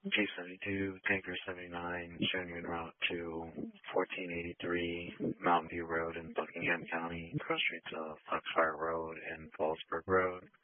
G72, Tanker 79, showing you en route to 1483 Mountain View Road in Buckingham County, cross streets of Foxfire Road and Fallsburg Road.